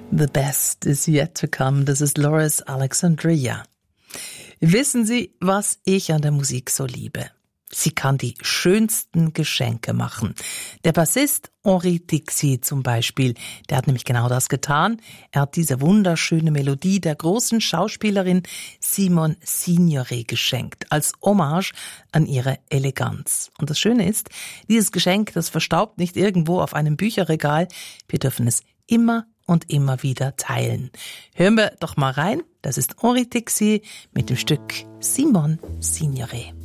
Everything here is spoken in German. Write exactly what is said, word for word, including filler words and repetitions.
The best is yet to come. Das ist Loris Alexandria. Wissen Sie, was ich an der Musik so liebe? Sie kann die schönsten Geschenke machen. Der Bassist Henri Tixier zum Beispiel, der hat nämlich genau das getan. Er hat diese wunderschöne Melodie der großen Schauspielerin Simone Signoret geschenkt, als Hommage an ihre Eleganz. Und das Schöne ist, dieses Geschenk, das verstaubt nicht irgendwo auf einem Bücherregal. Wir dürfen es immer und immer wieder teilen. Hören wir doch mal rein. Das ist Henri Tixier mit dem Stück Simone Signoret.